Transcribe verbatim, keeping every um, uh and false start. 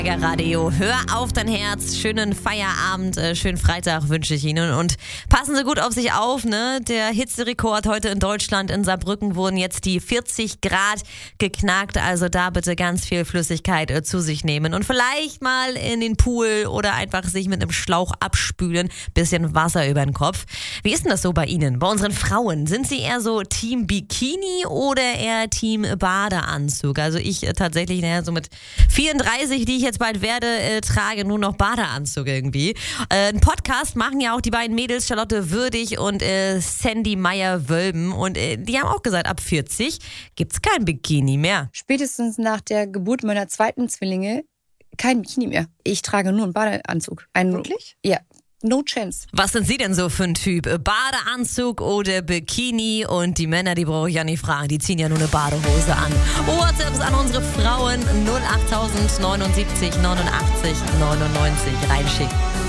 Radio. Hör auf dein Herz. Schönen Feierabend, äh, schönen Freitag wünsche ich Ihnen. Und passen Sie gut auf sich auf, ne? Der Hitzerekord heute in Deutschland, in Saarbrücken, wurden jetzt die vierzig Grad geknackt. Also da bitte ganz viel Flüssigkeit äh, zu sich nehmen. Und vielleicht mal in den Pool oder einfach sich mit einem Schlauch abspülen. Bisschen Wasser über den Kopf. Wie ist denn das so bei Ihnen, bei unseren Frauen? Sind Sie eher so Team Bikini oder eher Team Badeanzug? Also ich äh, tatsächlich, naja, so mit vierunddreißig, die ich jetzt bald werde, äh, trage nur noch Badeanzug irgendwie. Äh, einen Podcast machen ja auch die beiden Mädels, Charlotte Würdig und äh, Sandy Meyer-Wölben. Und äh, die haben auch gesagt, ab vierzig gibt's kein Bikini mehr. Spätestens nach der Geburt meiner zweiten Zwillinge kein Bikini mehr. Ich trage nur einen Badeanzug. Ein, Wirklich? Ja. No chance. Was sind Sie denn so für ein Typ? Badeanzug oder Bikini? Und die Männer, die brauche ich ja nicht fragen, die ziehen ja nur eine Badehose an. WhatsApps an unsere Frauen null acht neunundsiebzig neunundachtzig neunundneunzig reinschicken.